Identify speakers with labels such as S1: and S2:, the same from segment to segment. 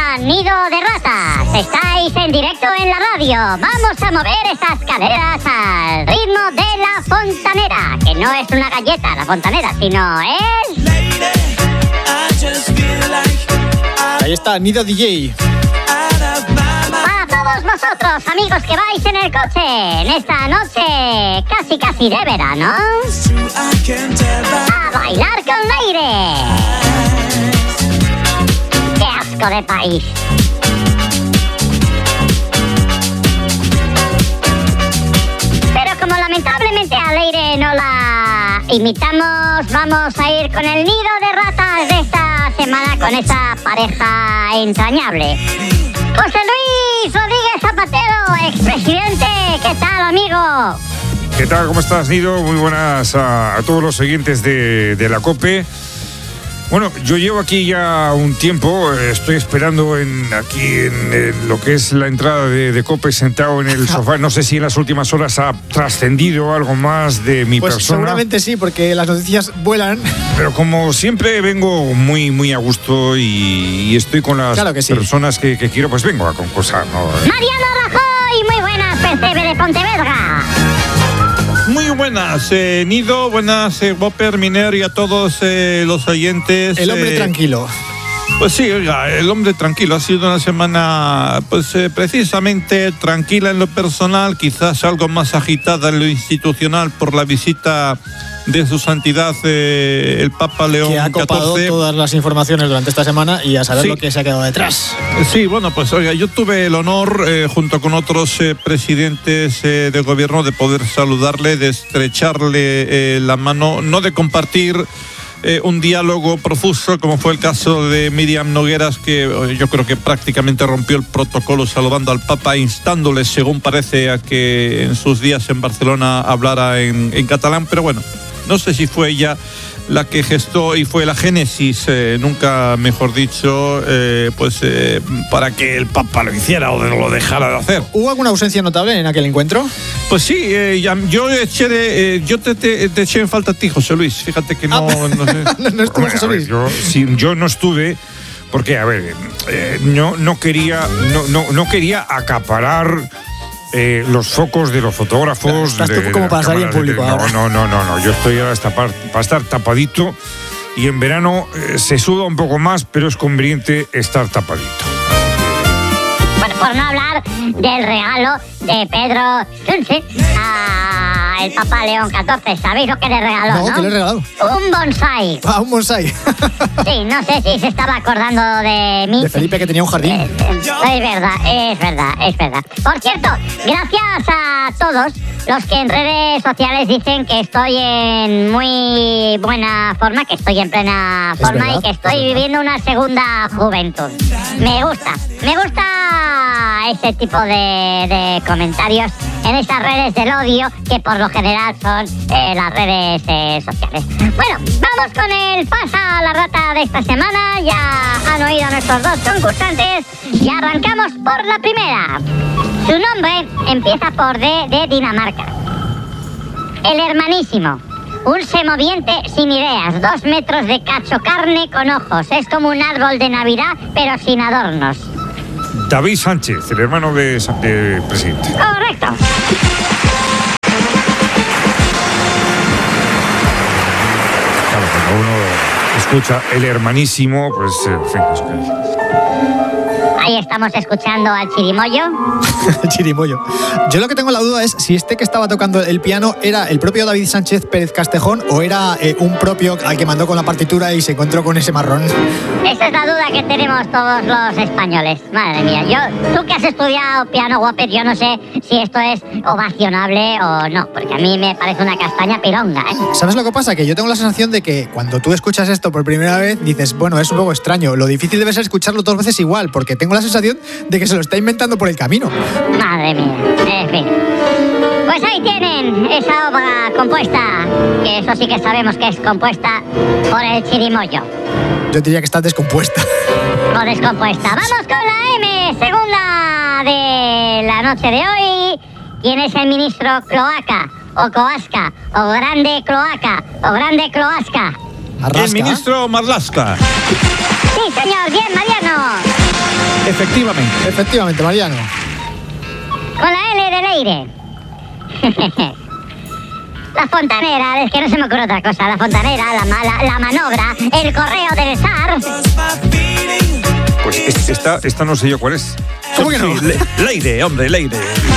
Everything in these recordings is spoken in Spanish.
S1: Nido de Ratas. Estáis en directo en la radio. Vamos a mover esas caderas al ritmo de la fontanera. Que no es una galleta, la fontanera, sino es...
S2: Ahí está, Nido DJ.
S1: A todos vosotros, amigos que vais en el coche, en esta noche casi de verano, a bailar con Leire. ¡Qué asco de país! Pero como lamentablemente a Leire no la imitamos, vamos a ir con el Nido de Ratas de esta semana, con esa pareja entrañable. José Luis Rodríguez Zapatero, expresidente, ¿qué tal, amigo?
S3: ¿Qué tal? ¿Cómo estás, Nido? Muy buenas a todos los siguientes de la COPE. Bueno, yo llevo aquí ya un tiempo, estoy esperando aquí en lo que es la entrada de COPE, sentado en el sofá. No sé si en las últimas horas ha trascendido algo más de mi persona.
S2: Seguramente sí, porque las noticias vuelan.
S3: Pero como siempre vengo muy a gusto y estoy con las personas que quiero, pues vengo a concursar, ¿no?
S1: Mariano Rajoy, muy buenas, Percebe de Pontevedra.
S4: Muy buenas, Nido, buenas, Whopper, Miner y a todos los oyentes.
S2: El hombre tranquilo.
S4: Pues sí, oiga, el hombre tranquilo. Ha sido una semana, pues precisamente tranquila en lo personal, quizás algo más agitada en lo institucional por la visita de su santidad el Papa León XIV.
S2: Que ha copado todas las informaciones durante esta semana y a saber lo que se ha quedado detrás.
S4: Sí, bueno, pues oiga, yo tuve el honor, junto con otros presidentes de gobierno, de poder saludarle, de estrecharle la mano, no de compartir un diálogo profuso, como fue el caso de Míriam Nogueras, que yo creo que prácticamente rompió el protocolo saludando al Papa, instándole, según parece, a que en sus días en Barcelona hablara en catalán, pero bueno, no sé si fue ella la que gestó y fue la génesis, nunca mejor dicho, para que el Papa lo hiciera o lo dejara de hacer.
S2: ¿Hubo alguna ausencia notable en aquel encuentro?
S4: Pues sí, yo te eché en falta a ti, José Luis. Fíjate que no sé.
S2: No estuvo José Luis.
S3: Yo no estuve porque, a ver, no quería acaparar los focos de los fotógrafos.
S2: Estás tú como para salir en público ahora.
S3: No. Yo estoy ahora para estar tapadito, y en verano se suda un poco más, pero es conveniente estar tapadito.
S1: Bueno, por no hablar del regalo de Pedro Sánchez al Papa León XIV. ¿Sabéis lo que le regaló, no?
S2: ¿Qué le regaló?
S1: Un bonsai.
S2: Un bonsai.
S1: Sí, no sé si se estaba acordando de mí.
S2: De Felipe, que tenía un jardín.
S1: Es verdad. Por cierto, gracias a todos los que en redes sociales dicen que estoy en muy buena forma, que estoy en plena forma y que estoy viviendo una segunda juventud. Me gusta ese tipo de comentarios en esas redes del odio, que por lo general son las redes sociales. Bueno, vamos con el Pasa la Rata de esta semana. Ya han oído a nuestros dos concursantes y arrancamos por la primera. Su nombre empieza por D de Dinamarca. El hermanísimo. Un semoviente sin ideas, 2 metros de cacho carne con ojos. Es como un árbol de Navidad, pero sin adornos.
S3: David Sánchez, el hermano de presidente.
S1: Correcto.
S3: Claro, cuando uno escucha el hermanísimo, pues en fin, es que...
S1: Ahí estamos escuchando al Chirimoyo.
S2: Chirimoyo. Yo lo que tengo la duda es si este que estaba tocando el piano era el propio David Sánchez Pérez Castejón o era un propio al que mandó con la partitura y se encontró con ese marrón.
S1: Esa es la duda que tenemos todos los españoles. Madre mía, tú que has estudiado piano, Whopper, yo no sé si esto es ovacionable o no, porque a mí me parece una castaña pironga, ¿eh?
S2: ¿Sabes lo que pasa? Que yo tengo la sensación de que cuando tú escuchas esto por primera vez dices, bueno, es un poco extraño. Lo difícil debe ser escucharlo 2 veces igual, porque tengo la sensación de que se lo está inventando por el camino.
S1: Madre mía, en fin. Pues ahí tienen esa obra compuesta, que eso sí que sabemos que es compuesta por el Chirimoyo.
S2: Yo diría que está descompuesta.
S1: O descompuesta. Vamos con la M, segunda de la noche de hoy. ¿Quién es el ministro Cloaca? O Coasca, o Grande Cloaca, o Grande Cloasca?
S4: El ministro Marlaska.
S1: Sí, señor, bien, Mariano.
S2: Efectivamente, Mariano.
S1: Con la L de Leire. La fontanera, es que no se me ocurre otra cosa. La fontanera, la manobra, el correo del zar.
S3: Pues esta no sé yo cuál es.
S2: ¿Cómo que no?
S4: Leire, hombre, Leire.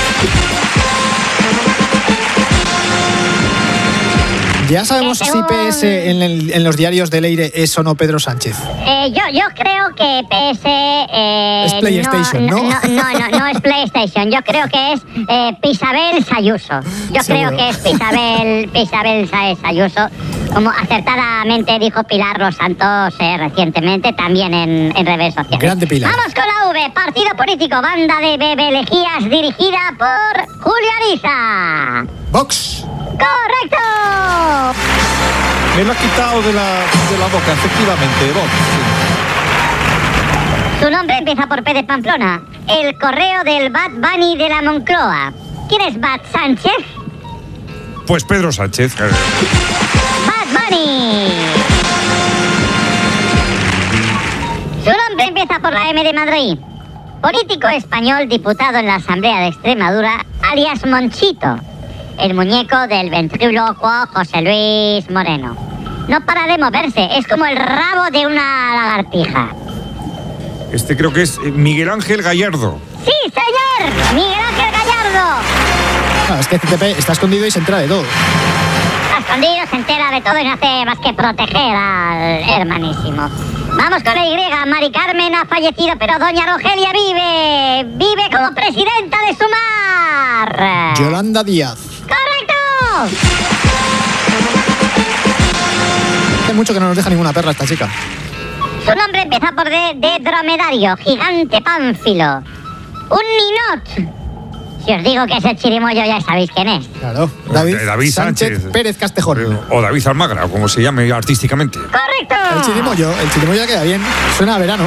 S2: ¿Ya sabemos si PS en los diarios de Leire es o no Pedro Sánchez?
S1: Yo creo que PS...
S2: es PlayStation, ¿no?
S1: No es PlayStation. Yo creo que es Pisabel Sayuso. Yo
S2: Seguro.
S1: creo que es Pisabel Sayuso. Como acertadamente dijo Pilar Los Santos recientemente, también en redes sociales.
S2: Grande Pilar.
S1: Vamos con la V. Partido político, banda de bebelejías dirigida por Julio Ariza.
S2: Vox.
S1: ¡Correcto!
S4: Me lo ha quitado de la boca, efectivamente, Vox.
S1: Su nombre empieza por P de Pamplona. El correo del Bad Bunny de la Moncloa. ¿Quién es Bad Sánchez?
S3: Pues Pedro Sánchez.
S1: Bad Bunny. Su nombre empieza por la M de Madrid. Político español, diputado en la Asamblea de Extremadura, alias Monchito. El muñeco del ventrílocuo José Luis Moreno. No para de moverse, es como el rabo de una lagartija.
S3: Este creo que es Miguel Ángel Gallardo.
S1: ¡Sí, señor! ¡Miguel Ángel Gallardo!
S2: No, es que CTP está escondido y se entera de todo.
S1: Está escondido, se entera de todo y no hace más que proteger al hermanísimo. Vamos con la Y. Mari Carmen ha fallecido, pero doña Rogelia vive. Vive como presidenta de Sumar.
S2: Yolanda Díaz.
S1: ¡Correcto!
S2: Hace mucho que no nos deja ninguna perra esta chica.
S1: Su nombre empieza por D de dromedario, gigante pánfilo. Un ninot. Si os digo que es el chirimoyo, ya sabéis quién es.
S2: Claro.
S3: David Sánchez
S2: Pérez Castejón.
S3: O David Almagra, o como se llame artísticamente.
S1: ¡Correcto!
S2: El chirimoyo ya queda bien. Suena a verano.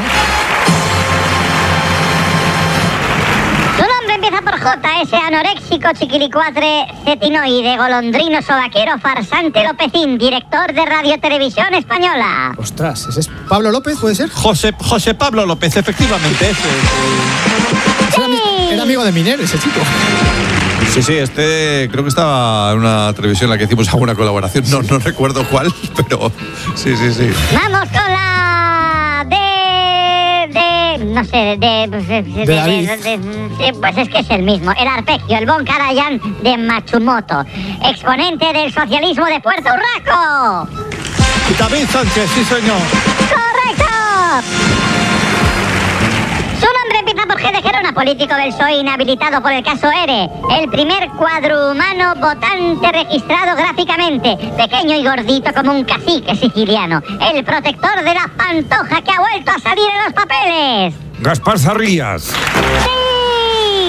S1: Su nombre empieza por J, ese anoréxico, chiquilicuatre, cetinoide, golondrino, sobaquero, farsante, lopecín, director de Radio Televisión Española.
S2: Ostras, ¿ese es Pablo López, puede ser?
S4: José Pablo López, efectivamente, ese.
S2: Era amigo de Miner, ese chico.
S4: Sí, este creo que estaba en una televisión en la que hicimos alguna colaboración. No recuerdo cuál, pero sí.
S1: Vamos con la no sé,
S2: de David.
S1: pues es que es el mismo. El arpegio, el Bon Karajan de Matsumoto, exponente del socialismo de Puerto Urraco.
S4: David Sánchez, sí señor.
S1: ¡Correcto! Su nombre empieza por G de Gerona, político del PSOE inhabilitado por el caso ERE. El primer cuadrumano votante registrado gráficamente. Pequeño y gordito como un cacique siciliano. El protector de la pantoja que ha vuelto a salir en los papeles.
S3: Gaspar Zarrías.
S1: ¡Sí!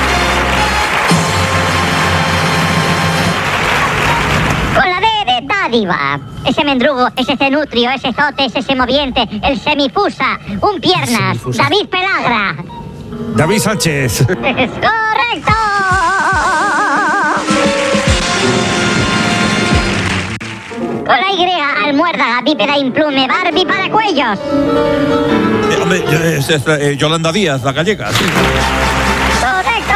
S1: Con la D de dádiva. Ese mendrugo, ese cenutrio, ese zote, ese semoviente, el semifusa, un piernas,
S2: Semifusa.
S1: David Pelagra.
S3: David Sánchez.
S1: ¡Es correcto! Con la Y, almuérdaga, bípeda implume, Barbie para cuellos.
S4: Hombre, es Yolanda Díaz, la gallega, sí.
S1: ¡Correcto!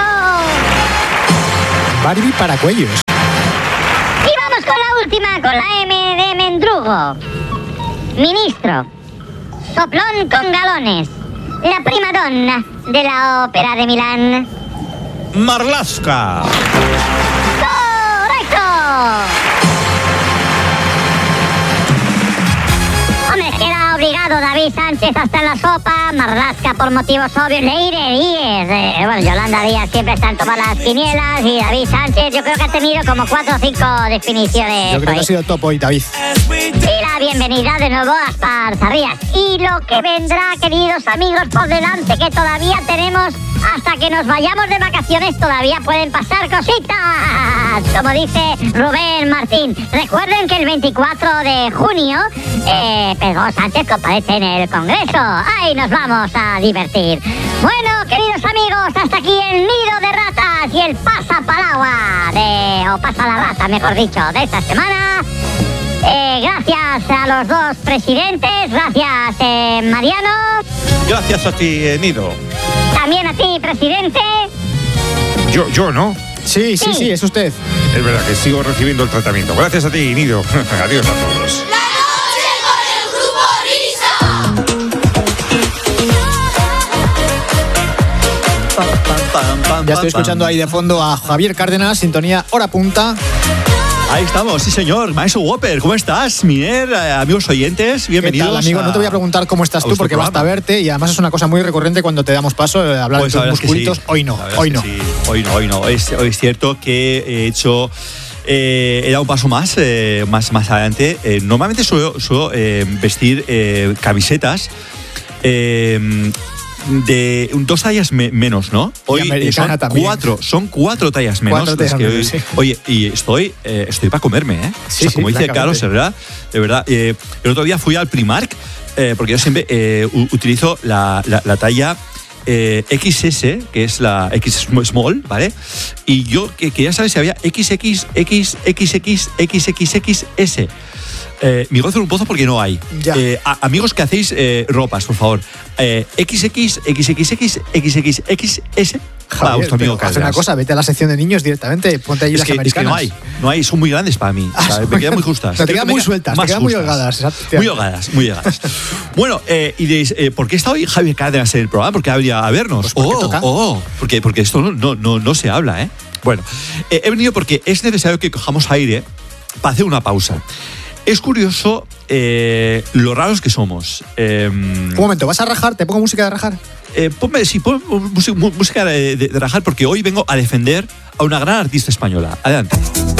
S2: Barbie para cuellos.
S1: Y vamos con la última, con la M de mendrugo. Ministro. Soplón con galones. La prima donna de la ópera de Milán.
S4: Marlaska.
S1: ¡Correcto! Hombre, es que era obligado David Sánchez hasta en la sopa, Marlaska por motivos obvios, Leire Díez. Bueno, Yolanda Díaz siempre está en todas las quinielas y David Sánchez yo creo que ha tenido como 4 o 5 definiciones.
S2: Yo creo que ha
S1: hoy.
S2: sido top hoy, David.
S1: Y la bienvenida de nuevo a Gaspar Zarrías. Y lo que vendrá, queridos amigos, por delante, que todavía tenemos hasta que nos vayamos de vacaciones, todavía pueden pasar cositas. Como dice Rubén Martín. Recuerden que el 24 de junio Pedro Sánchez comparece en el Congreso. Ahí nos vamos a divertir. Bueno, queridos amigos, hasta aquí el nido de ratas y el pasapalagua o pasa la rata, mejor dicho, de esta semana. Gracias a los dos presidentes, gracias Mariano.
S4: Gracias a ti, Nido.
S1: También a ti, presidente.
S3: Yo, ¿no?
S2: Sí, es usted.
S3: Es verdad que sigo recibiendo el tratamiento. Gracias a ti, Nido. Adiós a todos.
S2: Ya estoy escuchando ahí de fondo a Javier Cárdenas, sintonía Hora Punta.
S5: Ahí estamos, sí señor. Maestro Whopper, ¿cómo estás? Miner, amigos oyentes, bienvenidos.
S2: ¿Qué tal, amigo? No te voy a preguntar cómo estás tú porque basta verte y además es una cosa muy recurrente cuando te damos paso hablar de tus musculitos. Sí. Hoy no.
S5: Sí. Hoy no. Es cierto que he hecho... he dado un paso más adelante. Normalmente suelo vestir camisetas de 2 tallas menos, ¿no? Hoy son 4 tallas menos.
S2: Sí.
S5: Oye, y estoy para comerme, ¿eh?
S2: Sí,
S5: como dice Carlos Herrera, de verdad. El otro día fui al Primark, porque yo siempre utilizo la talla XS, que es la X small, ¿vale? Y yo quería saber si había XX, XXXXXS. Mi gozo en un pozo porque no hay. Amigos que hacéis ropas, por favor. XX, XXX, XXXS. Para vuestro amigo Carlos.
S2: Haz una cosa, vete a la sección de niños directamente, ponte ahí las americanas.
S5: Es que no hay, son muy grandes para mí. Me quedan muy justas.
S2: Te quedan muy sueltas, te quedan muy holgadas.
S5: Muy holgadas. Bueno, y diréis, ¿por qué está hoy Javier Cárdenas en el programa? ¿Por qué habría a vernos? Porque esto no se habla, ¿eh? Bueno, he venido porque es necesario que cojamos aire para hacer una pausa. Es curioso lo raros que somos.
S2: Un momento, ¿vas a rajar? ¿Te pongo música de rajar?
S5: Ponme música de rajar porque hoy vengo a defender a una gran artista española. Adelante.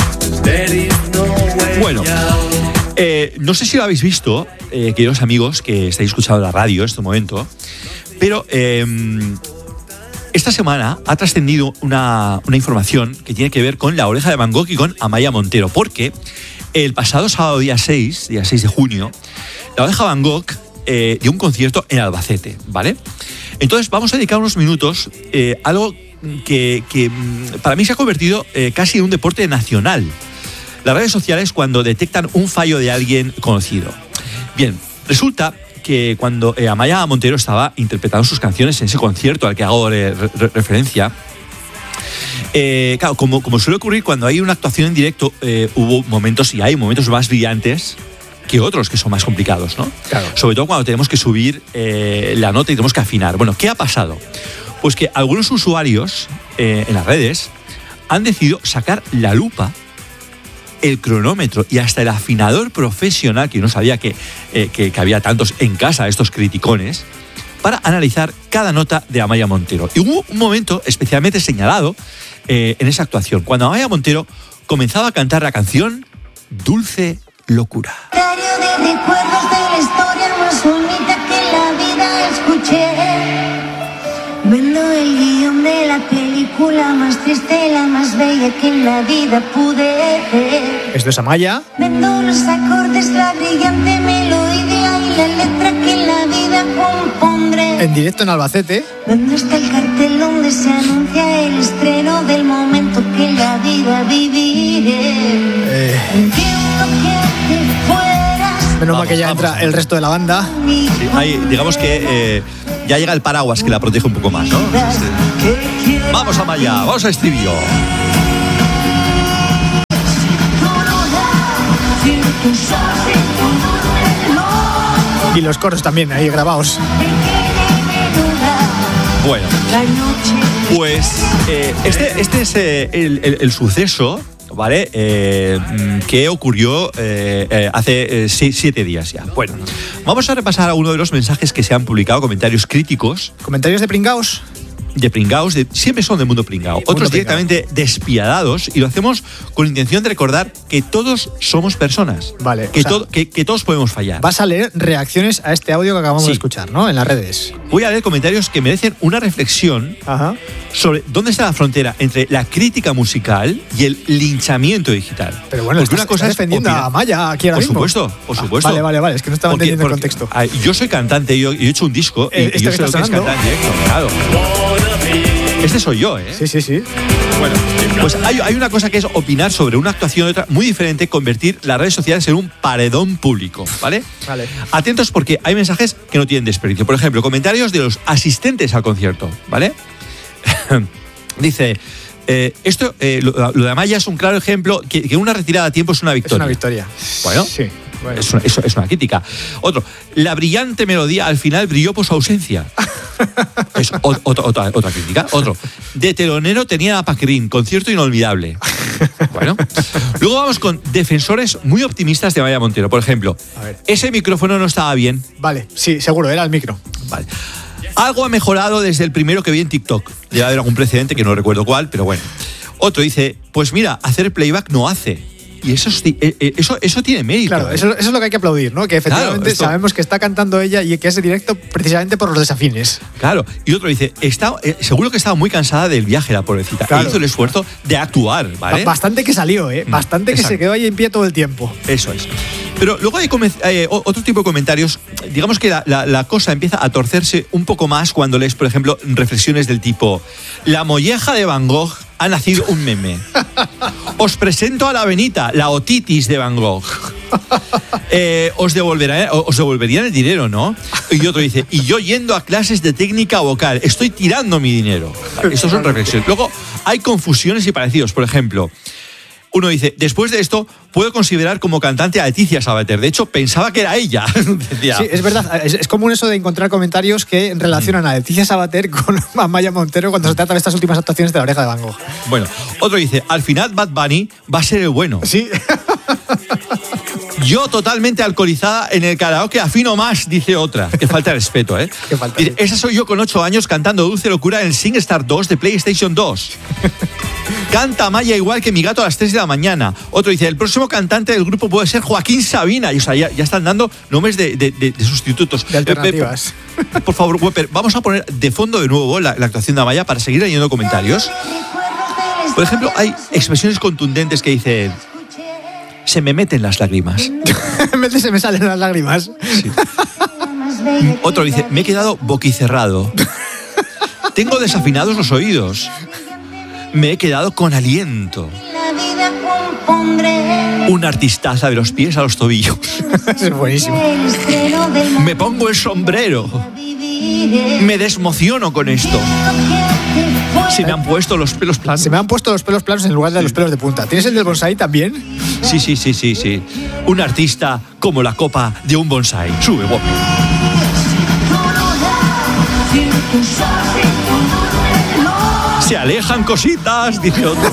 S5: Bueno, no sé si lo habéis visto, queridos amigos que estáis escuchando la radio en este momento, pero esta semana ha trascendido una información que tiene que ver con La Oreja de Van Gogh y con Amaia Montero, porque el pasado sábado, día 6 de junio, La Oreja de Van Gogh dio un concierto en Albacete, ¿vale? Entonces vamos a dedicar unos minutos a algo que para mí se ha convertido casi en un deporte nacional. Las redes sociales cuando detectan un fallo de alguien conocido. Bien, resulta que cuando Amaia Montero estaba interpretando sus canciones en ese concierto al que hago referencia, claro, como suele ocurrir cuando hay una actuación en directo, hubo momentos y hay momentos más brillantes que otros que son más complicados, ¿no?
S2: Claro.
S5: Sobre todo cuando tenemos que subir la nota y tenemos que afinar. Bueno, ¿qué ha pasado? Pues que algunos usuarios en las redes han decidido sacar la lupa, el cronómetro y hasta el afinador profesional, que yo no sabía que había tantos en casa, estos criticones, para analizar cada nota de Amaia Montero. Y hubo un momento especialmente señalado en esa actuación, cuando Amaia Montero comenzaba a cantar la canción Dulce Locura.
S6: Diario de recuerdos de la historia más bonita que la vida escuché. Vendo el guión de la película más triste, la más bella que en la vida pude ver.
S2: Esto es Amaia.
S6: Vendo los acordes, la brillante melodía y la letra que en la vida compondré.
S2: En directo en Albacete.
S6: Vendo hasta el cartel donde se anuncia el estreno del momento que en la vida viviré. Entiendo que te fueras.
S2: Menos mal que ya entra el resto de la banda.
S5: Sí, ahí, digamos que ya llega el paraguas que la protege un poco más, ¿no? Vamos Amaia, vamos a estribillo.
S2: Y los coros también ahí grabados.
S5: Bueno, pues este es el suceso, ¿vale? Que ocurrió hace 7 días ya. Bueno, vamos a repasar algunos de los mensajes que se han publicado, comentarios críticos.
S2: ¿Comentarios de pringaos?
S5: De pringaos, siempre son del mundo pringao. Otros directamente despiadados, y lo hacemos con intención de recordar que todos somos personas.
S2: Vale.
S5: Que todos podemos fallar.
S2: Vas a leer reacciones a este audio que acabamos de escuchar, ¿no? En las redes.
S5: Voy a leer comentarios que merecen una reflexión sobre dónde está la frontera entre la crítica musical y el linchamiento digital.
S2: Pero bueno, porque una cosa es defendiendo a Amaia aquí ahora mismo.
S5: Por supuesto.
S2: Vale, es que no estaba entendiendo el contexto.
S5: Yo soy cantante, yo he hecho un disco y yo soy lo que es cantar en directo, claro. Este soy yo, ¿eh?
S2: Sí, sí, sí.
S5: Bueno, pues hay una cosa que es opinar sobre una actuación y otra muy diferente, convertir las redes sociales en un paredón público, ¿vale?
S2: Vale.
S5: Atentos porque hay mensajes que no tienen desperdicio. Por ejemplo, comentarios de los asistentes al concierto, ¿vale? Dice, lo de Amaya es un claro ejemplo que una retirada a tiempo es una victoria.
S2: Es una victoria.
S5: Bueno,
S2: Sí. Bueno.
S5: es una crítica. Otro, la brillante melodía al final brilló por su ausencia. Es otra crítica. Otro, de telonero tenía a Paquín, concierto inolvidable. Bueno, luego vamos con defensores muy optimistas de Amaya Montero. Por ejemplo,
S2: A ver.
S5: ese micrófono no estaba bien.
S2: Vale, sí, seguro, era el micro.
S5: Vale. Algo ha mejorado desde el primero que vi en TikTok. Debe haber algún precedente que no recuerdo cuál, pero bueno. Otro dice, pues mira, hacer playback no hace. Y eso tiene mérito.
S2: Claro,
S5: ¿eh?
S2: eso es lo que hay que aplaudir, ¿no? Que efectivamente
S5: Claro, esto-
S2: sabemos que está cantando ella y que es directo precisamente por los desafines.
S5: Claro. Y otro dice, seguro que estaba muy cansada del viaje la pobrecita.
S2: Claro.
S5: E hizo el esfuerzo de actuar, ¿vale?
S2: Bastante que salió, ¿eh? Bastante que
S5: exacto.
S2: se quedó ahí en pie todo el tiempo.
S5: Eso es. Pero luego hay otro tipo de comentarios. Digamos que la cosa empieza a torcerse un poco más cuando lees, por ejemplo, reflexiones del tipo: la molleja de Van Gogh ha nacido un meme. Os presento a la Benita, la otitis de Van Gogh. Os devolverían el dinero, ¿no? Y otro dice, y yo yendo a clases de técnica vocal, estoy tirando mi dinero. Estos son reflexiones. Luego hay confusiones y parecidos. Por ejemplo, uno dice, después de esto, puedo considerar como cantante a Leticia Sabater. De hecho, pensaba que era ella. Decía.
S2: Sí, es verdad. Es común eso de encontrar comentarios que relacionan a Leticia Sabater con Amaya Montero cuando se trata de estas últimas actuaciones de La Oreja de Van Gogh.
S5: Bueno, otro dice, al final Bad Bunny va a ser el bueno.
S2: Sí.
S5: Yo totalmente alcoholizada en el karaoke afino más, dice otra. Que falta de respeto, ¿eh?
S2: Qué falta,
S5: Dice,
S2: sí.
S5: esa soy yo con 8 años cantando Dulce Locura en el SingStar 2 de PlayStation 2. Canta Amaya igual que mi gato a las 3 de la mañana. Otro dice, el próximo cantante del grupo puede ser Joaquín Sabina. Y o sea, ya están dando nombres de sustitutos.
S2: De alternativas.
S5: Por favor, Wepper, vamos a poner de fondo de nuevo la actuación de Amaya para seguir leyendo comentarios. Por ejemplo, hay expresiones contundentes que dicen, se me meten las lágrimas.
S2: En vez de se me salen las lágrimas.
S5: Otro dice, me he quedado boquicerrado. Tengo desafinados los oídos. Me he quedado con aliento.
S6: La vida compondré
S5: Un artistaza de los pies a los tobillos.
S2: Es buenísimo.
S6: el estreno del mundo.
S5: Me pongo el sombrero.
S6: Viviré
S5: Me desmociono con esto. Se me han puesto los pelos planos.
S2: Se me han puesto los pelos planos en lugar de los pelos de punta. ¿Tienes el del bonsai también?
S5: Sí. Un artista como la copa de un bonsai. Sube, guapo. Se alejan cositas, dice otro.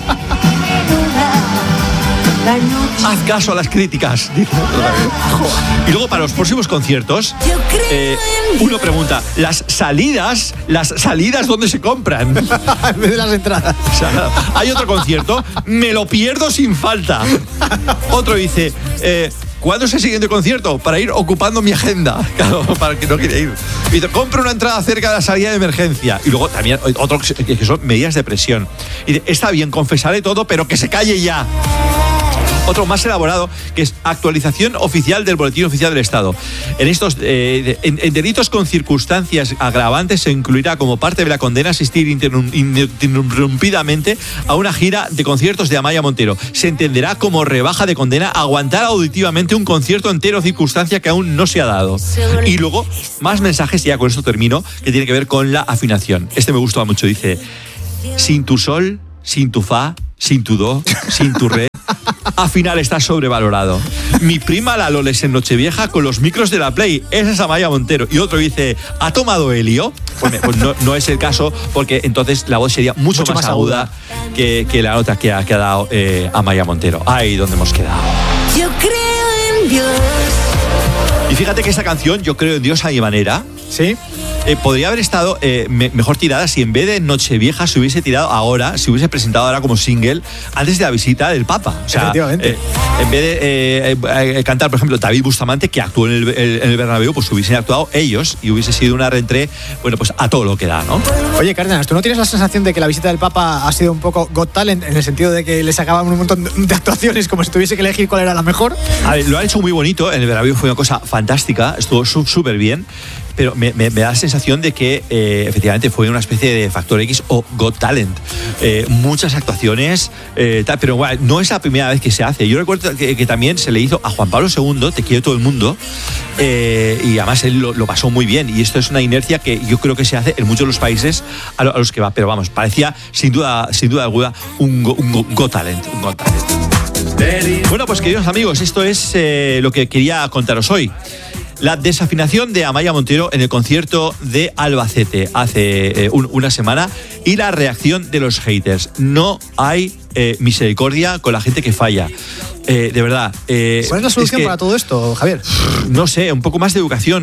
S5: Haz caso a las críticas, dice otro. Y luego para los próximos conciertos, uno pregunta, ¿las salidas dónde se compran?
S2: En vez de las entradas.
S5: O sea, hay otro concierto, me lo pierdo sin falta. Otro dice, ¿cuándo es el siguiente concierto? Para ir ocupando mi agenda. Claro, para el que no quiere ir. Y dice, compra una entrada cerca de la salida de emergencia. Y luego también otro que son medidas de presión. Y dice, está bien, confesaré todo, pero que se calle ya. Otro más elaborado, que es actualización oficial del Boletín Oficial del Estado. En estos en delitos con circunstancias agravantes se incluirá como parte de la condena asistir ininterrumpidamente a una gira de conciertos de Amaya Montero. Se entenderá como rebaja de condena aguantar auditivamente un concierto entero, circunstancia que aún no se ha dado. Y luego, más mensajes, y ya con esto termino, que tiene que ver con la afinación. Este me gustó mucho, dice, sin tu sol, sin tu fa, sin tu do, sin tu re. Afinar está sobrevalorado. Mi prima la Loles en Nochevieja con los micros de la Play. Esa es Amaya Montero. Y otro dice, ¿ha tomado helio? Pues no es el caso, porque entonces la voz sería mucho más aguda que la nota que ha dado Amaya Montero. Ahí donde hemos quedado.
S6: Yo creo en Dios.
S5: Y fíjate que esta canción, Yo creo en Dios a mi manera,
S2: ¿Sí?
S5: podría haber estado mejor tirada si en vez de Nochevieja se hubiese tirado ahora, se hubiese presentado ahora como single antes de la visita del Papa. O sea,
S2: Efectivamente.
S5: En vez de cantar, por ejemplo, David Bustamante, que actuó en el Bernabéu, pues hubiesen actuado ellos y hubiese sido una reentré, bueno, pues a todo lo que da, ¿no?
S2: Oye, Cárdenas, ¿tú no tienes la sensación de que la visita del Papa ha sido un poco Got Talent en el sentido de que le sacaban un montón de actuaciones como si tuviese que elegir cuál era la mejor?
S5: A ver, lo han hecho muy bonito, en el Bernabéu fue una cosa fantástica, estuvo súper bien, pero me da la sensación de que efectivamente fue una especie de Factor X o Got Talent. Muchas actuaciones, pero bueno, no es la primera vez que se hace. Yo recuerdo que también se le hizo a Juan Pablo II, Te quiero todo el mundo, y además él lo pasó muy bien. Y esto es una inercia que yo creo que se hace en muchos de los países a los que va. Pero vamos, parecía sin duda alguna un Got Talent. Bueno, pues queridos amigos, esto es lo que quería contaros hoy. La desafinación de Amaia Montero en el concierto de Albacete hace una semana y la reacción de los haters. No hay misericordia con la gente que falla. De verdad.
S2: ¿Cuál es la solución para todo esto, Javier?
S5: No sé, un poco más de educación.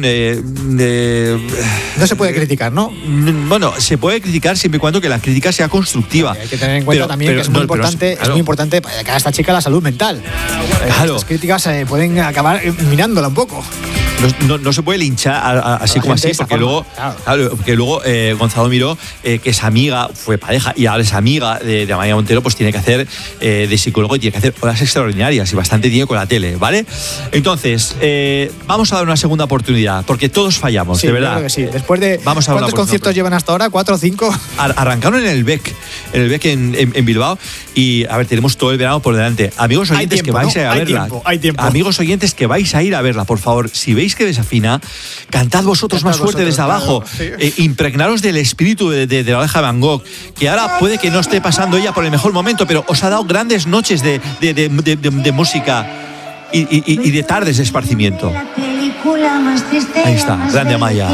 S2: No se puede criticar, ¿no?
S5: Bueno, se puede criticar siempre y cuando que la crítica sea constructiva.
S2: Hay que tener en cuenta también que es muy importante para que a esta chica la salud mental.
S5: Claro.
S2: Las críticas pueden acabar minándola un poco.
S5: No se puede linchar así como así, porque luego Gonzalo Miró, que es amiga, fue pareja y ahora es amiga de Amaia Montero, pues tiene que hacer de psicólogo y tiene que hacer horas extraordinarias y bastante tiene con la tele, ¿vale? Entonces, vamos a dar una segunda oportunidad, porque todos fallamos, de verdad.
S2: Claro que sí. Después de ¿cuántos conciertos llevan hasta ahora? ¿4 o 5?
S5: Arrancaron en el BEC en Bilbao y, a ver, tenemos todo el verano por delante. Amigos oyentes que vais a ir a verla.
S2: Hay tiempo.
S5: Amigos oyentes que vais a ir a verla, por favor, si veis que desafina, cantad vosotros más fuerte desde abajo, impregnaros del espíritu de la oreja de Van Gogh, que ahora puede que no esté pasando ella por el mejor momento, pero os ha dado grandes noches de música y de tardes de esparcimiento. Ahí está, grande Amaia.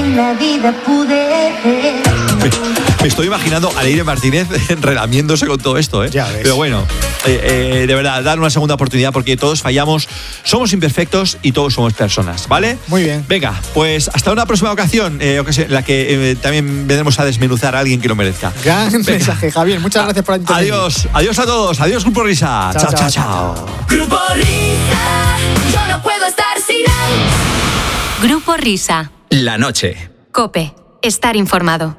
S5: Me estoy imaginando a Leire Martínez relamiéndose con todo esto, Pero bueno, de verdad, dar una segunda oportunidad porque todos fallamos, somos imperfectos y todos somos personas, ¿vale?
S2: Muy bien.
S5: Venga, pues hasta una próxima ocasión, en la que también vendremos a desmenuzar a alguien que lo merezca.
S2: Gran mensaje, Javier. Muchas gracias por intervenir.
S5: Adiós a todos. Adiós, Grupo Risa. Chao.
S7: Grupo Risa, yo no puedo estar sin él.
S8: Grupo Risa.
S9: La noche.
S8: COPE. Estar informado.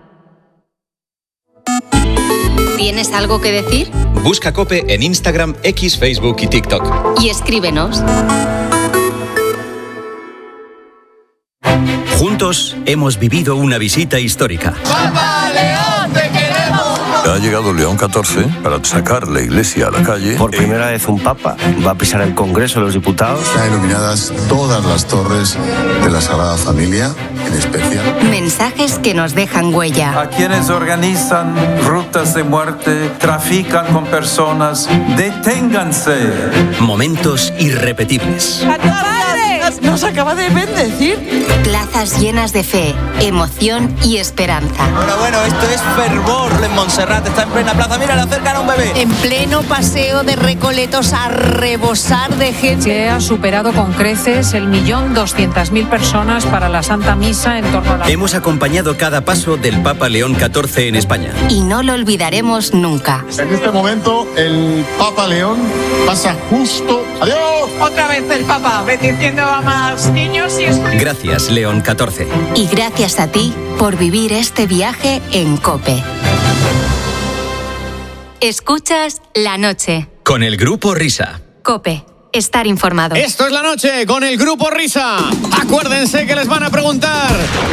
S8: ¿Tienes algo que decir?
S9: Busca COPE en Instagram, X, Facebook y TikTok.
S8: Y escríbenos.
S9: Juntos hemos vivido una visita histórica.
S7: ¡Papa León, te queremos!
S10: Ha llegado León XIV para sacar la iglesia a la calle.
S11: Por primera vez un papa va a pisar el Congreso de los Diputados.
S12: Están iluminadas todas las torres de la Sagrada Familia, en especial.
S8: Mensajes que nos dejan huella.
S13: A quienes organizan rutas de muerte, trafican con personas, deténganse.
S9: Momentos irrepetibles.
S14: Nos acaba de bendecir.
S8: Plazas llenas de fe, emoción y esperanza.
S14: Bueno, esto es fervor en Montserrat. Está en plena plaza. Mira, le acercan a un bebé.
S15: En pleno paseo de Recoletos a rebosar de gente.
S16: Se ha superado con creces el 1.200.000 personas para la Santa Misa en torno a la...
S9: Hemos acompañado cada paso del Papa León XIV en España.
S8: Y no lo olvidaremos nunca.
S12: En este momento, el Papa León pasa justo... ¡Adiós!
S16: Otra vez el Papa, bendiciendo a más niños y...
S9: Gracias, León XIV.
S8: Y gracias a ti por vivir este viaje en COPE. Escuchas La Noche.
S9: Con el Grupo Risa.
S8: COPE. Estar informado.
S2: Esto es La Noche con el Grupo Risa. Acuérdense que les van a preguntar.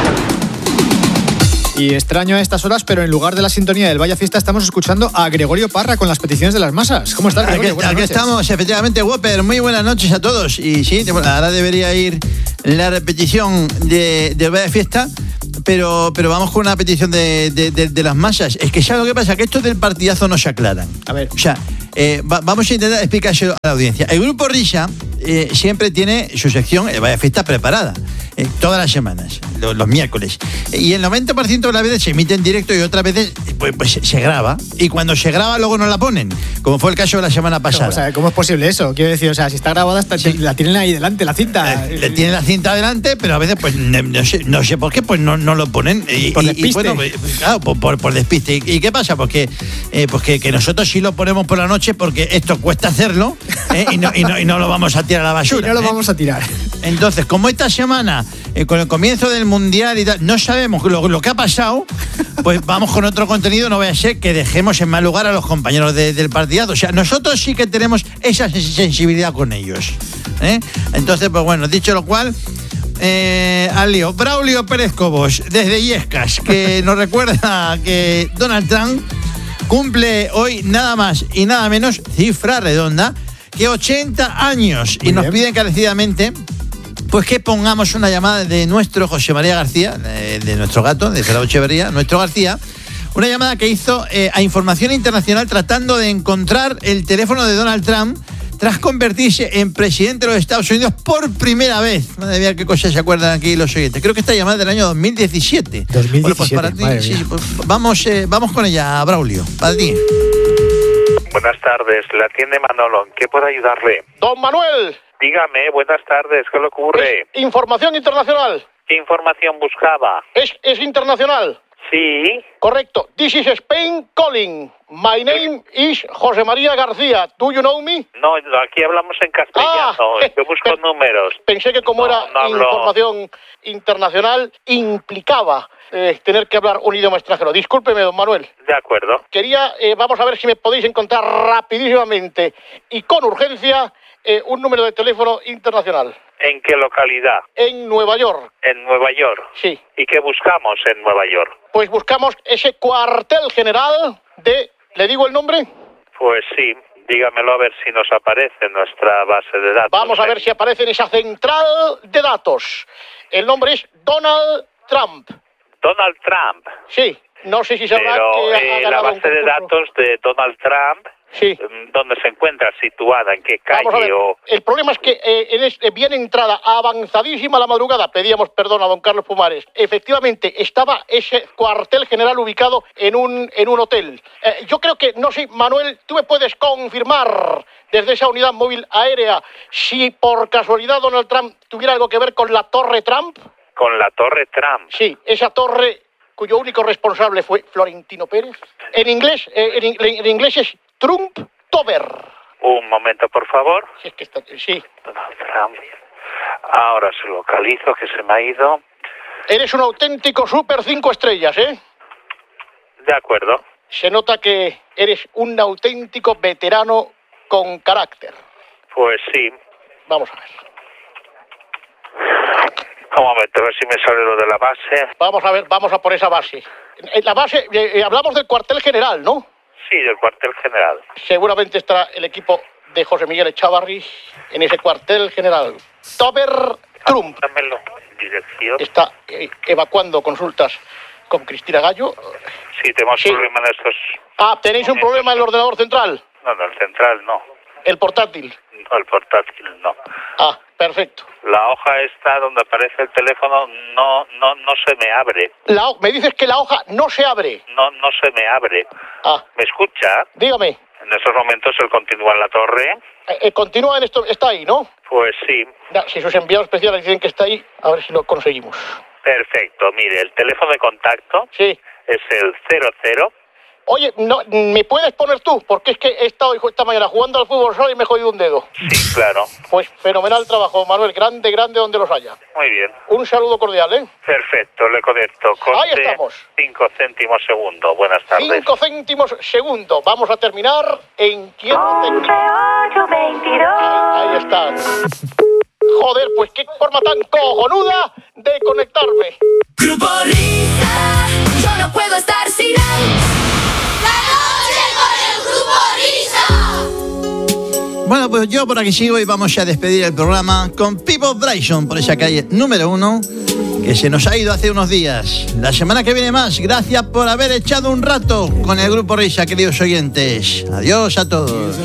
S2: Y extraño a estas horas, pero en lugar de la sintonía del Vaya Fiesta estamos escuchando a Gregorio Parra con las peticiones de las masas. ¿Cómo estás, Gregorio?
S17: Aquí estamos, efectivamente, Whopper. Muy buenas noches a todos. Y sí, ahora debería ir la repetición de Vaya Fiesta, pero vamos con una petición de las masas. Es que ¿sabes lo que pasa? Que estos del partidazo no se aclaran.
S2: A ver.
S17: O sea, vamos a intentar explicárselo a la audiencia. El Grupo Risa siempre tiene su sección Vaya Fiesta preparada. Todas las semanas, los miércoles. Y el 90% de las veces se emite en directo y otras veces pues se graba. Y cuando se graba luego no la ponen, como fue el caso de la semana pasada.
S2: O sea, ¿cómo es posible eso? Quiero decir, o sea, si está grabada, la tienen ahí delante, la cinta.
S17: Le tienen la cinta delante, pero a veces pues no sé por qué pues no lo ponen.
S2: Por despiste.
S17: Y bueno, claro, por despiste. ¿Y qué pasa? Porque que nosotros sí lo ponemos por la noche porque esto cuesta hacerlo y no lo vamos a tirar a la basura.
S2: Y no lo vamos a tirar.
S17: Entonces, como esta semana, con el comienzo del Mundial y tal, no sabemos lo que ha pasado, pues vamos con otro contenido, no vaya a ser que dejemos en mal lugar a los compañeros del partidazo. O sea, nosotros sí que tenemos esa sensibilidad con ellos. Entonces, pues bueno, dicho lo cual, al lío. Braulio Pérez Cobos, desde Illescas, que nos recuerda que Donald Trump cumple hoy nada más y nada menos, cifra redonda, que 80 años. Y nos pide encarecidamente pues que pongamos una llamada de nuestro José María García, de nuestro gato, de Gerardo Echeverría, nuestro García, una llamada que hizo a Información Internacional tratando de encontrar el teléfono de Donald Trump tras convertirse en presidente de los Estados Unidos por primera vez. Madre mía, qué cosas se acuerdan aquí los oyentes. Creo que esta llamada es del año 2017.
S2: 2017,
S17: bueno, pues para ti, sí, pues vamos con ella, Braulio, para ti.
S18: Buenas tardes, la atiende Manolo. ¿En qué puedo ayudarle?
S19: Don Manuel.
S18: Dígame, buenas tardes, ¿qué le ocurre?
S19: Información internacional.
S18: ¿Qué información buscaba?
S19: Es internacional.
S18: Sí.
S19: Correcto. This is Spain calling. My name is José María García. Do you know me?
S18: No, aquí hablamos en castellano. Yo busco números.
S19: Pensé que como era información internacional, implicaba tener que hablar un idioma extranjero. Discúlpeme, don Manuel.
S18: De acuerdo.
S19: Quería, vamos a ver si me podéis encontrar rapidísimamente y con urgencia un número de teléfono internacional.
S18: ¿En qué localidad?
S19: En Nueva York.
S18: ¿En Nueva York?
S19: Sí.
S18: ¿Y qué buscamos en Nueva York?
S19: Pues buscamos ese cuartel general de... ¿Le digo el nombre?
S18: Pues sí, dígamelo a ver si nos aparece en nuestra base de datos.
S19: Vamos a ver si aparece en esa central de datos. El nombre es Donald Trump.
S18: ¿Donald Trump?
S19: Sí, no sé si sabrá que ha ganado
S18: la base de datos de Donald Trump...
S19: Sí.
S18: ¿Dónde se encuentra situada? ¿En qué calle?
S19: Vamos a ver. El problema es que bien entrada, avanzadísima la madrugada, pedíamos perdón a don Carlos Pumares. Efectivamente, estaba ese cuartel general ubicado en un hotel. Yo creo que, no sé, Manuel, tú me puedes confirmar desde esa unidad móvil aérea si por casualidad Donald Trump tuviera algo que ver con la Torre Trump.
S18: ¿Con la Torre Trump?
S19: Sí, esa torre cuyo único responsable fue Florentino Pérez. En inglés es Trump Tower.
S18: Un momento, por favor.
S19: Sí, es que está, sí.
S18: Donald Trump. Ahora se localizo, que se me ha ido.
S19: Eres un auténtico super 5 estrellas, ¿eh?
S18: De acuerdo.
S19: Se nota que eres un auténtico veterano con carácter.
S18: Pues sí.
S19: Vamos a ver.
S18: Un momento, a ver si me sale lo de la base.
S19: Vamos a ver, vamos a por esa base. En la base, hablamos del cuartel general, ¿no?
S18: Sí, del cuartel general.
S19: Seguramente estará el equipo de José Miguel Echavarri en ese cuartel general. Tower Trump.
S18: Dámelo. Dirección.
S19: Está evacuando consultas con Cristina Gallo.
S18: Sí, tenemos problema en estos...
S19: ¿tenéis un problema en el ordenador central?
S18: No, el central no.
S19: ¿El portátil?
S18: No, el portátil no.
S19: Perfecto.
S18: La hoja esta donde aparece el teléfono no se me abre.
S19: Me dices que la hoja no se abre.
S18: No se me abre. ¿Me escucha?
S19: Dígame.
S18: En estos momentos él continúa en la torre.
S19: Continúa en esto, está ahí, ¿no?
S18: Pues sí.
S19: Si sus enviados especiales dicen que está ahí, a ver si lo conseguimos.
S18: Perfecto. Mire, el teléfono de contacto es el 00.
S19: Oye, no, ¿me puedes poner tú? Porque es que he estado esta mañana jugando al fútbol solo y me he jodido un dedo.
S18: Sí, claro.
S19: Pues fenomenal trabajo, Manuel. Grande donde los haya.
S18: Muy bien.
S19: Un saludo cordial, ¿eh?
S18: Perfecto, le conecto.
S19: Ahí estamos.
S18: 5 céntimos segundo. Buenas tardes.
S19: 5 céntimos segundo. Vamos a terminar en quiebra técnica. Ahí está. Joder, pues qué forma tan cojonuda de conectarme.
S7: Grupo Risa, yo no puedo estar sin él.
S17: Bueno, pues yo por aquí sigo y vamos a despedir el programa con People Bryson por esa calle número 1 que se nos ha ido hace unos días. La semana que viene más. Gracias por haber echado un rato con el Grupo Risa, queridos oyentes. Adiós a todos.